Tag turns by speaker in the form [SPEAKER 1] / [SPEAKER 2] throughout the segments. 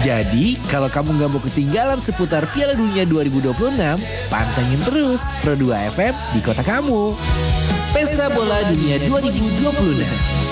[SPEAKER 1] Jadi, kalau kamu nggak mau ketinggalan seputar Piala Dunia 2026, pantengin terus Pro 2 FM di kota kamu. Pesta Bola Dunia 2026.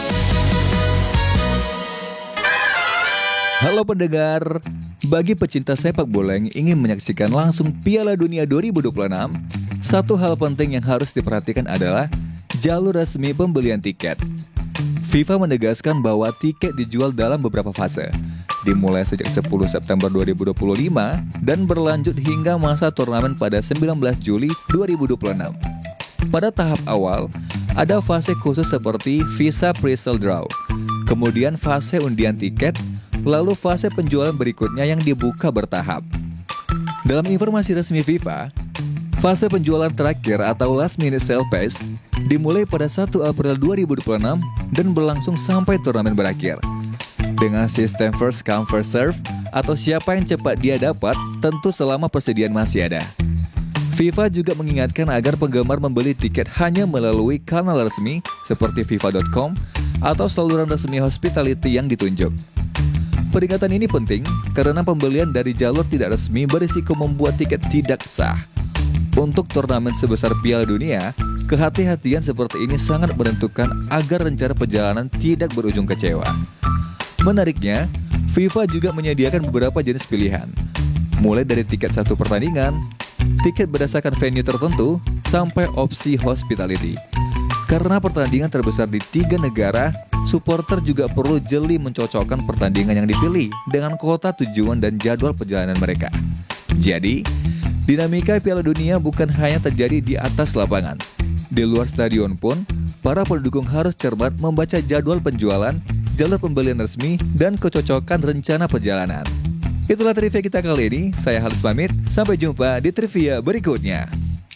[SPEAKER 2] Halo pendengar, bagi pecinta sepak bola yang ingin menyaksikan langsung Piala Dunia 2026, satu hal penting yang harus diperhatikan adalah jalur resmi pembelian tiket. FIFA menegaskan bahwa tiket dijual dalam beberapa fase, dimulai sejak 10 September 2025 dan berlanjut hingga masa turnamen pada 19 Juli 2026. Pada tahap awal, ada fase khusus seperti visa pre-sale draw, kemudian fase undian tiket, lalu fase penjualan berikutnya yang dibuka bertahap. Dalam informasi resmi FIFA, fase penjualan terakhir atau last minute sale phase dimulai pada 1 April 2026 dan berlangsung sampai turnamen berakhir. Dengan sistem first come first serve atau siapa yang cepat dia dapat, tentu selama persediaan masih ada. FIFA juga mengingatkan agar penggemar membeli tiket hanya melalui kanal resmi seperti fifa.com atau saluran resmi hospitality yang ditunjuk. Peringatan ini penting karena pembelian dari jalur tidak resmi berisiko membuat tiket tidak sah. Untuk turnamen sebesar Piala Dunia, kehati-hatian seperti ini sangat menentukan agar rencana perjalanan tidak berujung kecewa. Menariknya, FIFA juga menyediakan beberapa jenis pilihan, mulai dari tiket satu pertandingan, tiket berdasarkan venue tertentu, sampai opsi hospitality. Karena pertandingan terbesar di 3 negara, supporter juga perlu jeli mencocokkan pertandingan yang dipilih dengan kota tujuan dan jadwal perjalanan mereka. Jadi, dinamika Piala Dunia bukan hanya terjadi di atas lapangan. Di luar stadion pun, para pendukung harus cermat membaca jadwal penjualan, jalur pembelian resmi, dan kecocokan rencana perjalanan. Itulah trivia kita kali ini. Saya Halis pamit, sampai jumpa di trivia berikutnya.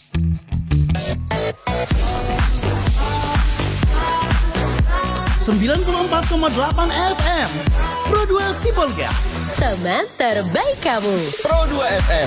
[SPEAKER 3] FM Pro 2 Sibolga,
[SPEAKER 4] teman terbaik kamu.
[SPEAKER 5] Pro 2 FM.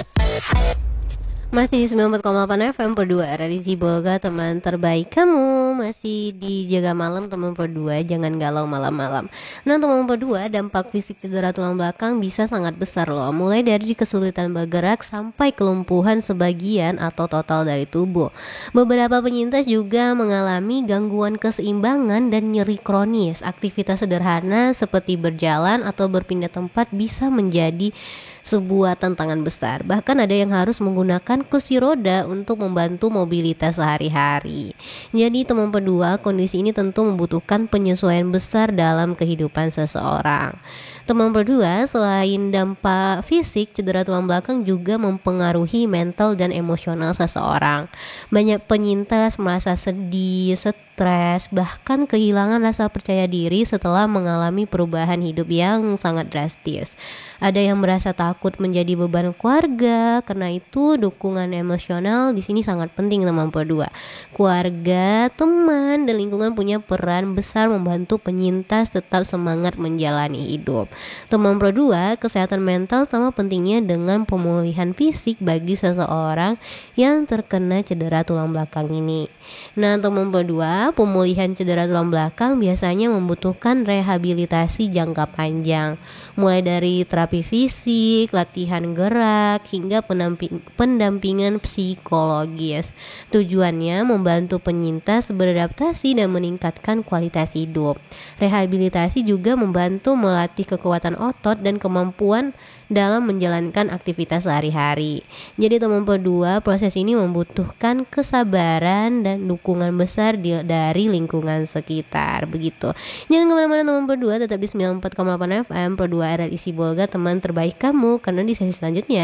[SPEAKER 4] Masih di 94,8 FM Pro 2 RRI Sibolga, teman terbaik kamu. Masih di jaga malam teman Pro 2, jangan galau malam-malam. Nah teman Pro 2, dampak fisik cedera tulang belakang bisa sangat besar loh. Mulai dari kesulitan bergerak sampai kelumpuhan sebagian atau total dari tubuh. Beberapa penyintas juga mengalami gangguan keseimbangan dan nyeri kronis. Aktivitas sederhana seperti berjalan atau berpindah tempat bisa menjadi sebuah tantangan besar. Bahkan ada yang harus menggunakan kursi roda untuk membantu mobilitas sehari-hari. Jadi teman kedua, kondisi ini tentu membutuhkan penyesuaian besar dalam kehidupan seseorang. Teman berdua, selain dampak fisik, cedera tulang belakang juga mempengaruhi mental dan emosional seseorang. Banyak penyintas merasa sedih, stres, bahkan kehilangan rasa percaya diri setelah mengalami perubahan hidup yang sangat drastis. Ada yang merasa takut menjadi beban keluarga, karena itu dukungan emosional di sini sangat penting teman berdua. Keluarga, teman, dan lingkungan punya peran besar membantu penyintas tetap semangat menjalani hidup. Teman Pro 2, kesehatan mental sama pentingnya dengan pemulihan fisik bagi seseorang yang terkena cedera tulang belakang ini. Nah teman Pro 2, pemulihan cedera tulang belakang biasanya membutuhkan rehabilitasi jangka panjang, mulai dari terapi fisik, latihan gerak, hingga pendampingan psikologis. Tujuannya membantu penyintas beradaptasi dan meningkatkan kualitas hidup. Rehabilitasi juga membantu melatih kekuatan otot dan kemampuan dalam menjalankan aktivitas sehari-hari. Jadi teman berdua, proses ini membutuhkan kesabaran dan dukungan besar dari lingkungan sekitar. Begitu. Jangan kemana-mana teman berdua, tetap di 94,8 FM Pro 2 RRI Sibolga, teman terbaik kamu. Karena di sesi selanjutnya